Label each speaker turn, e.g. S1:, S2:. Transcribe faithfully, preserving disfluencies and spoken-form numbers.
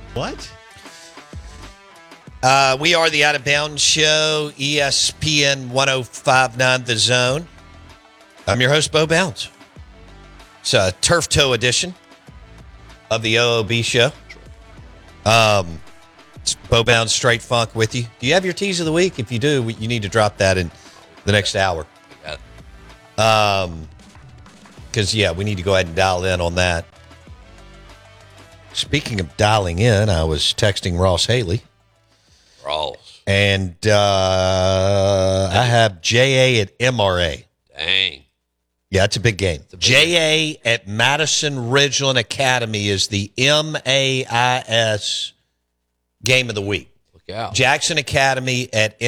S1: What? Uh, we are the Out of Bounds Show, E S P N ten fifty-nine The Zone. I'm your host, Bo Bounds. It's a Turf Toe edition of the O O B Show. Um, it's Bo Bounds Straight Funk with you. Do you have your tease of the week? If you do, you need to drop that in the next hour. Um, because, yeah, we need to go ahead and dial in on that. Speaking of dialing in, I was texting Ross Haley.
S2: Ross.
S1: And uh, I have J A at M R A.
S2: Dang.
S1: Yeah, it's a big game. A big J A game. At Madison Ridgeland Academy is the M A I S game of the week.
S2: Look out.
S1: Jackson Academy at